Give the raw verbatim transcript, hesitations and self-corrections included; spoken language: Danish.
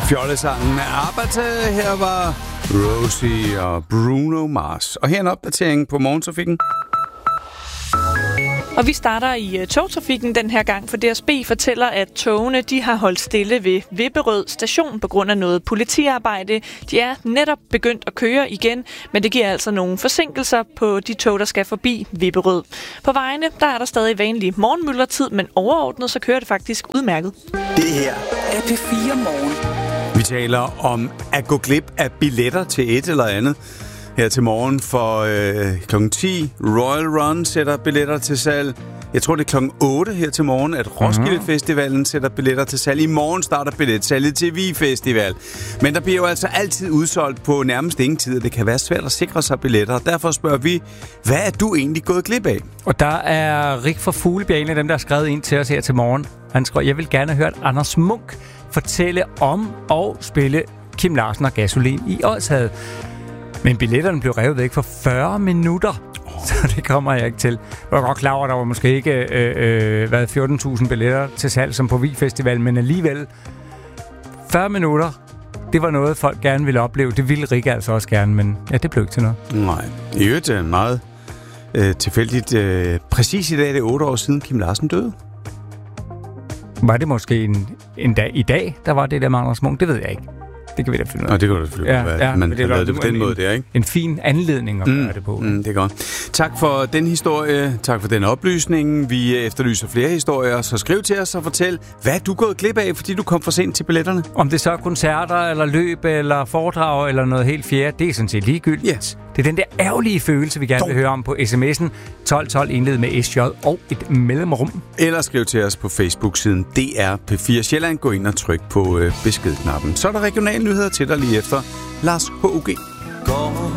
Fjollesangen Abate. Her var Rosie og Bruno Mars. Og her er en opdatering på morgentrafikken. Og vi starter i uh, togtrafikken den her gang, for D S B fortæller, at togene de har holdt stille ved Vipperød station på grund af noget politiarbejde. De er netop begyndt at køre igen, men det giver altså nogle forsinkelser på de tog, der skal forbi Vipperød. På vejene der er der stadig vanlig morgenmyldertid, men overordnet så kører det faktisk udmærket. Det her er P fire Morgen. Vi taler om at gå glip af billetter til et eller andet. Her til morgen for øh, klokken ti. Royal Run sætter billetter til salg. Jeg tror, det er klokken otte her til morgen, at Roskilde Festivalen sætter billetter til salg. I morgen starter billetsalget til Vi Festival. Men der bliver jo altså altid udsolgt på nærmest ingen tid, og det kan være svært at sikre sig billetter. Derfor spørger vi, hvad er du egentlig gået glip af? Og der er Rik fra Fuglebjerg, en af dem, der har skrevet ind til os her til morgen. Han skriver, jeg vil gerne have hørt Anders Munk fortælle om og spille Kim Larsen og Gasolin i Odsherred. Men billetterne blev revet væk for fyrre minutter, så det kommer jeg ikke til. Jeg var godt klar over, at der var måske ikke øh, øh, fjorten tusind billetter til salg som på Vi Festival, men alligevel fyrre minutter, det var noget, folk gerne ville opleve. Det ville Rikke altså også gerne, men ja, det blev ikke til noget. Nej, i øvrigt er meget øh, tilfældigt. Øh, præcis i dag, det er otte år siden Kim Larsen døde. Var det måske en, en dag i dag, der var det der med Anders Munk? Det ved jeg ikke. Det kan vi da finde ud af. Nå, det kan du selvfølgelig ja, være. Ja, man har lavet det på den en, måde der, ikke? En fin anledning at mm, gøre det på. Mm, det er godt. Tak for den historie. Tak for den oplysning. Vi efterlyser flere historier, så skriv til os og fortæl, hvad er du gået glip af, fordi du kom for sent til billetterne? Om det så er koncerter, eller løb, eller foredrag, eller noget helt fjerde, det er sådan set ligegyldigt. Yes. Det er den der ærgerlige følelse, vi gerne Dog. vil høre om på sms'en tolv tolv indledet med S J og et mellemrum. Eller skriv til os på Facebook-siden D R P fire Sjælland. Gå ind og tryk på øh, beskedknappen. Så er der regionale nyheder til dig lige efter Lars H U G. Går